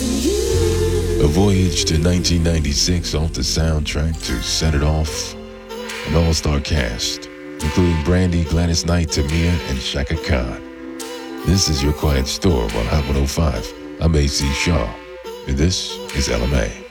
A voyage to 1996 off the soundtrack to Set It Off. An all-star cast, including Brandy, Gladys Knight, Tamia, and Shaka Khan. This is Your Quiet Storm on Hot 105. I'm AC Shaw, and this is LMA.